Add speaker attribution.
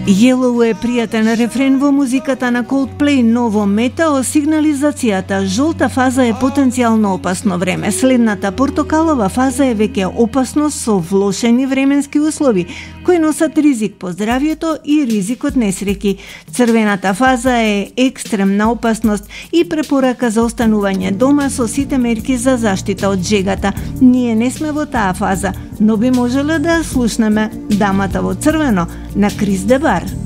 Speaker 1: Yellow е пријатен рефрен во музиката на Coldplay, но во метео сигнализацијата жолта фаза е потенцијално опасно време. Следната портокалова фаза е веќе опасност со влошени временски услови, кои носат ризик по здравјето и ризик од несреќи. Црвената фаза е екстремна опасност и препорака за останување дома со сите мерки за заштита од жегата. Ние не сме во таа фаза, но би можеле да слушнеме Дамата во црвено на Крис Дебар.